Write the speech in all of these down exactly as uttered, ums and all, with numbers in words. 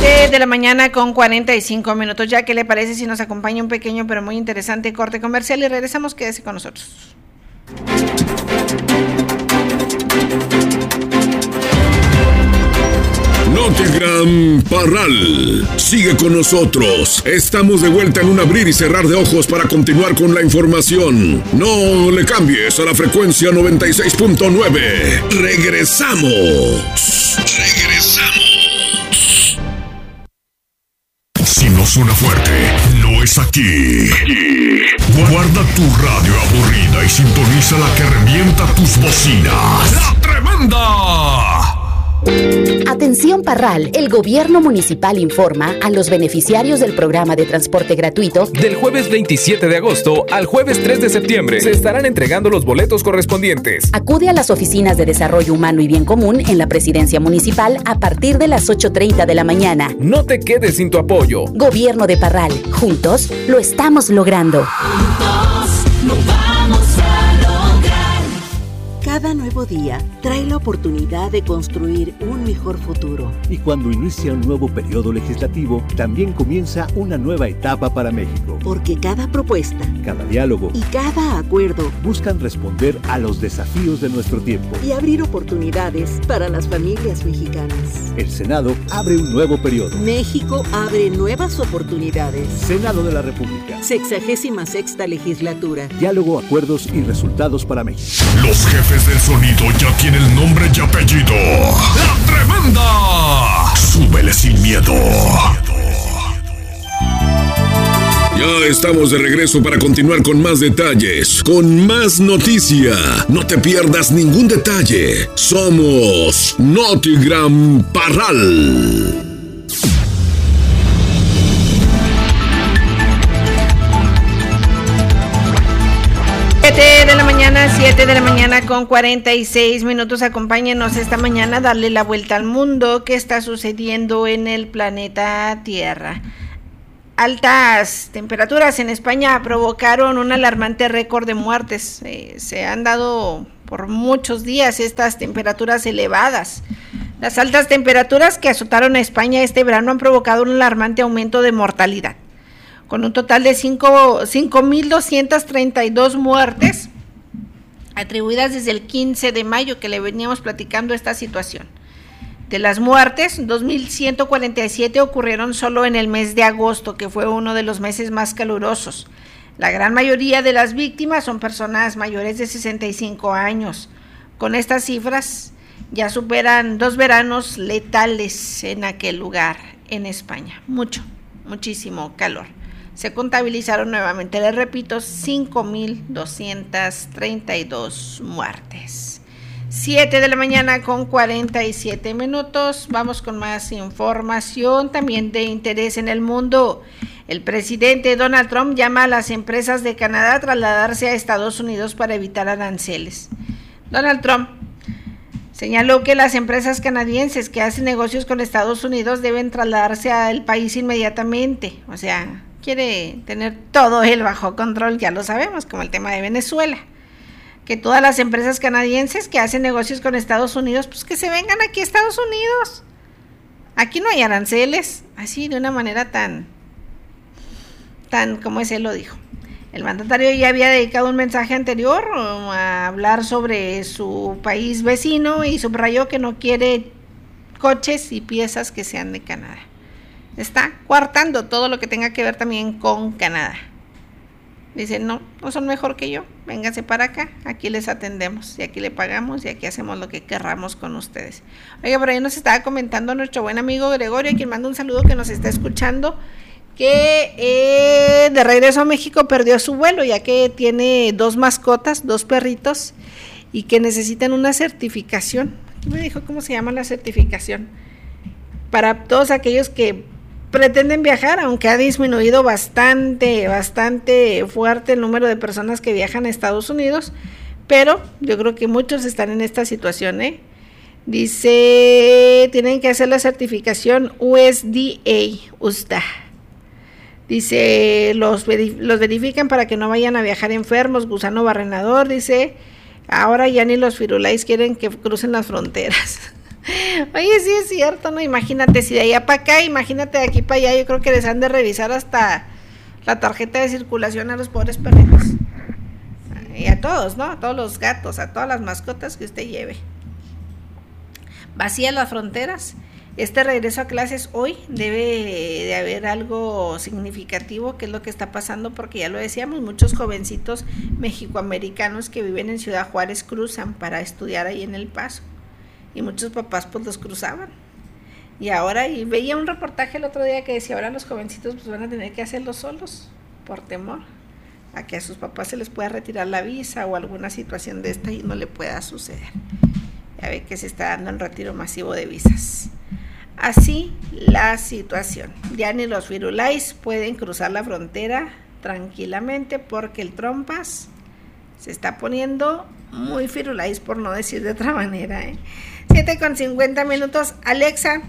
siete de la mañana con cuarenta y cinco minutos. Ya, ¿qué le parece si nos acompaña un pequeño pero muy interesante corte comercial y regresamos? Quédese con nosotros. Notigram Parral, sigue con nosotros. Estamos de vuelta en un abrir y cerrar de ojos para continuar con la información. No le cambies a la frecuencia noventa y seis punto nueve. Regresamos. Regresamos. Si no suena fuerte, no es aquí. Guarda tu radio aburrida y sintoniza la que revienta tus bocinas. ¡La Tremenda! Atención Parral, el gobierno municipal informa a los beneficiarios del programa de transporte gratuito. Del jueves veintisiete de agosto al jueves tres de septiembre se estarán entregando los boletos correspondientes. Acude a las oficinas de Desarrollo Humano y Bien Común en la Presidencia Municipal a partir de las ocho treinta de la mañana. No te quedes sin tu apoyo. Gobierno de Parral, juntos lo estamos logrando. Juntos lo vamos a lograr. Cada nuevo día trae la oportunidad de construir un mejor futuro. Y cuando inicia un nuevo periodo legislativo, también comienza una nueva etapa para México. Porque cada propuesta, cada diálogo y cada acuerdo buscan responder a los desafíos de nuestro tiempo y abrir oportunidades para las familias mexicanas. El Senado abre un nuevo periodo. México abre nuevas oportunidades. Senado de la República. Sexagésima sexta legislatura. Diálogo, acuerdos y resultados para México. Los jefes del sonido ya tienen nombre y apellido. ¡La Tremenda! Súbele sin miedo. Ya estamos de regreso para continuar con más detalles, con más noticia. No te pierdas ningún detalle. Somos Notigram Parral. siete de la mañana, siete de la mañana con cuarenta y seis minutos. Acompáñenos esta mañana a darle la vuelta al mundo. ¿Qué está sucediendo en el planeta Tierra? Altas temperaturas en España provocaron un alarmante récord de muertes. Eh, se han dado por muchos días estas temperaturas elevadas. Las altas temperaturas que azotaron a España este verano han provocado un alarmante aumento de mortalidad, con un total de cinco mil doscientas treinta y dos muertes atribuidas desde el quince de mayo, que le veníamos platicando esta situación. De las muertes, dos mil ciento cuarenta y siete ocurrieron solo en el mes de agosto, que fue uno de los meses más calurosos. La gran mayoría de las víctimas son personas mayores de sesenta y cinco años. Con estas cifras ya superan dos veranos letales en aquel lugar, en España. Mucho, muchísimo calor. Se contabilizaron nuevamente, les repito, cinco mil doscientas treinta y dos muertes. siete de la mañana con cuarenta y siete minutos. Vamos con más información también de interés en el mundo. El presidente Donald Trump llama a las empresas de Canadá a trasladarse a Estados Unidos para evitar aranceles. Donald Trump señaló que las empresas canadienses que hacen negocios con Estados Unidos deben trasladarse al país inmediatamente. O sea, quiere tener todo él bajo control, ya lo sabemos, como el tema de Venezuela. Que todas las empresas canadienses que hacen negocios con Estados Unidos, pues que se vengan aquí a Estados Unidos. Aquí no hay aranceles, así de una manera tan, tan como ese lo dijo. El mandatario ya había dedicado un mensaje anterior a hablar sobre su país vecino y subrayó que no quiere coches y piezas que sean de Canadá. Está coartando todo lo que tenga que ver también con Canadá. Dice, no, no son mejor que yo, vénganse para acá, aquí les atendemos y aquí le pagamos y aquí hacemos lo que querramos con ustedes. Oiga, por ahí nos estaba comentando nuestro buen amigo Gregorio, a quien manda un saludo, que nos está escuchando, que eh, de regreso a México perdió su vuelo, ya que tiene dos mascotas, dos perritos, y que necesitan una certificación. Aquí me dijo cómo se llama la certificación. Para todos aquellos que pretenden viajar, aunque ha disminuido bastante, bastante fuerte el número de personas que viajan a Estados Unidos, pero yo creo que muchos están en esta situación, ¿eh? Dice, tienen que hacer la certificación U S D A, U S D A. Dice, los, los verifican para que no vayan a viajar enfermos, gusano barrenador, dice, ahora ya ni los firulais quieren que crucen las fronteras. Oye, sí es cierto, ¿no? Imagínate, si de allá para acá, imagínate de aquí para allá, yo creo que les han de revisar hasta la tarjeta de circulación a los pobres perritos. Y a todos, ¿no? A todos los gatos, a todas las mascotas que usted lleve. Vacías las fronteras. Este regreso a clases hoy debe de haber algo significativo, que es lo que está pasando, porque ya lo decíamos, muchos jovencitos mexicoamericanos que viven en Ciudad Juárez cruzan para estudiar ahí en El Paso, y muchos papás pues los cruzaban. Y ahora, y veía un reportaje el otro día que decía, ahora los jovencitos pues van a tener que hacerlo solos, por temor a que a sus papás se les pueda retirar la visa o alguna situación de esta y no le pueda suceder. Ya ve que se está dando el retiro masivo de visas. Así la situación. Ya ni los firulais pueden cruzar la frontera tranquilamente porque el trompas se está poniendo muy firulais, por no decir de otra manera, ¿eh? siete con cincuenta minutos. Alexa,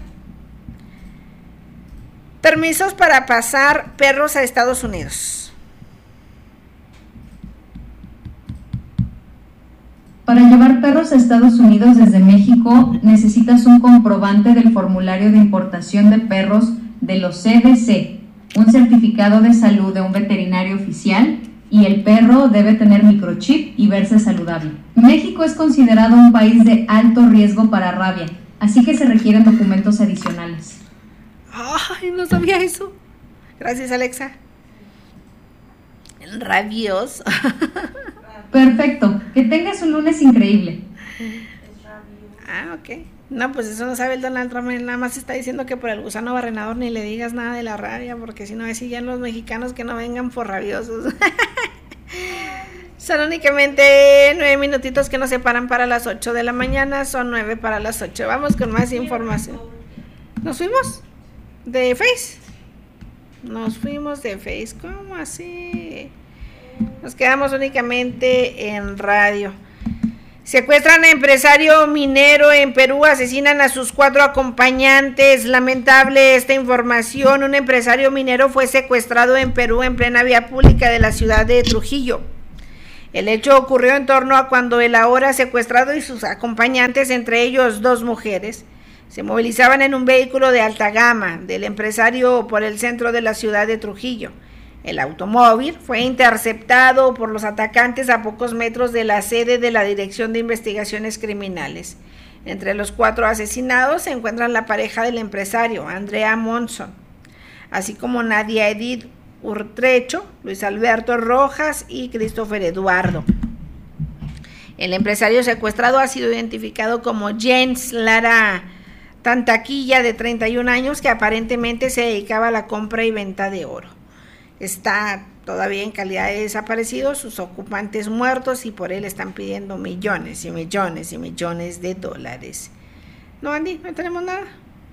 permisos para pasar perros a Estados Unidos. Para llevar perros a Estados Unidos desde México, necesitas un comprobante del formulario de importación de perros de los C D C, un certificado de salud de un veterinario oficial, y el perro debe tener microchip y verse saludable. México es considerado un país de alto riesgo para rabia, así que se requieren documentos adicionales. Ay, no sabía eso. Gracias, Alexa. Rabios. Perfecto, que tengas un lunes increíble. Ah, ok. No, pues eso no sabe el Donald Trump, él nada más está diciendo que por el gusano barrenador ni le digas nada de la rabia, porque si no decían los mexicanos que no vengan por rabiosos. Son únicamente nueve minutitos que nos separan para las ocho de la mañana, son nueve para las ocho. Vamos con más información. ¿Nos fuimos? ¿De Face? Nos fuimos de Face, ¿cómo así? Nos quedamos únicamente en radio. Secuestran a empresario minero en Perú, asesinan a sus cuatro acompañantes. Lamentable esta información. Un empresario minero fue secuestrado en Perú en plena vía pública de la ciudad de Trujillo. El hecho ocurrió en torno a cuando el ahora secuestrado y sus acompañantes, entre ellos dos mujeres, se movilizaban en un vehículo de alta gama del empresario por el centro de la ciudad de Trujillo. El automóvil fue interceptado por los atacantes a pocos metros de la sede de la Dirección de Investigaciones Criminales. Entre los cuatro asesinados se encuentran la pareja del empresario, Andrea Monson, así como Nadia Edith Urtrecho, Luis Alberto Rojas y Christopher Eduardo. El empresario secuestrado ha sido identificado como James Lara Tantaquilla, de treinta y un años, que aparentemente se dedicaba a la compra y venta de oro. Está todavía en calidad de desaparecido, sus ocupantes muertos, y por él están pidiendo millones y millones y millones de dólares. No, Andy, no tenemos nada.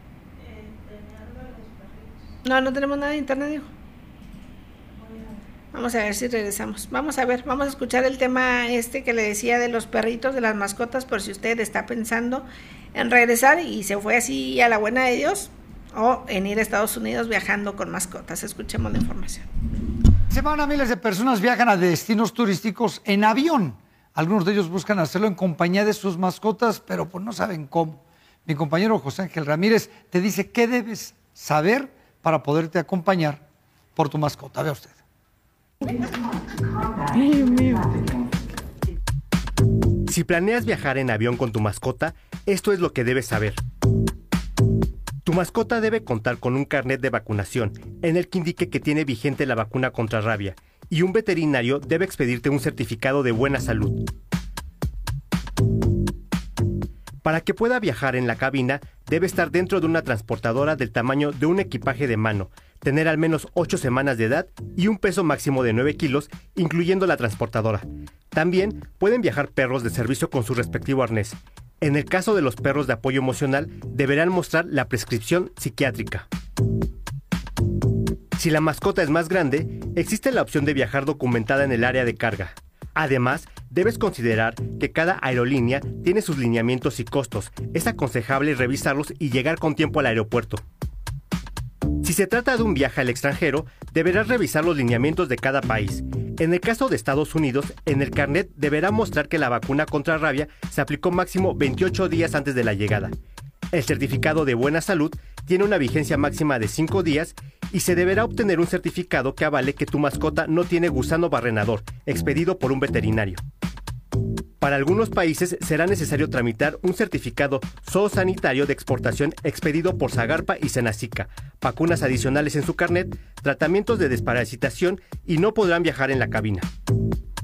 No, no tenemos nada de internet, dijo. Vamos a ver si regresamos. Vamos a ver, vamos a escuchar el tema este que le decía de los perritos, de las mascotas, por si usted está pensando en regresar y se fue así a la buena de Dios, o en ir a Estados Unidos viajando con mascotas. Escuchemos la información. Semana miles de personas viajan a destinos turísticos en avión. Algunos de ellos buscan hacerlo en compañía de sus mascotas, pero pues no saben cómo. Mi compañero José Ángel Ramírez te dice qué debes saber para poderte acompañar por tu mascota. Vea usted. Si planeas viajar en avión con tu mascota, esto es lo que debes saber. Tu mascota debe contar con un carnet de vacunación en el que indique que tiene vigente la vacuna contra rabia, y un veterinario debe expedirte un certificado de buena salud. Para que pueda viajar en la cabina, debe estar dentro de una transportadora del tamaño de un equipaje de mano, tener al menos ocho semanas de edad y un peso máximo de nueve kilos, incluyendo la transportadora. También pueden viajar perros de servicio con su respectivo arnés. En el caso de los perros de apoyo emocional, deberán mostrar la prescripción psiquiátrica. Si la mascota es más grande, existe la opción de viajar documentada en el área de carga. Además, debes considerar que cada aerolínea tiene sus lineamientos y costos. Es aconsejable revisarlos y llegar con tiempo al aeropuerto. Si se trata de un viaje al extranjero, deberás revisar los lineamientos de cada país. En el caso de Estados Unidos, en el carnet deberá mostrar que la vacuna contra rabia se aplicó máximo veintiocho días antes de la llegada. El certificado de buena salud tiene una vigencia máxima de cinco días y se deberá obtener un certificado que avale que tu mascota no tiene gusano barrenador, expedido por un veterinario. Para algunos países será necesario tramitar un certificado zoosanitario de exportación expedido por Zagarpa y Senacica, vacunas adicionales en su carnet, tratamientos de desparasitación y no podrán viajar en la cabina.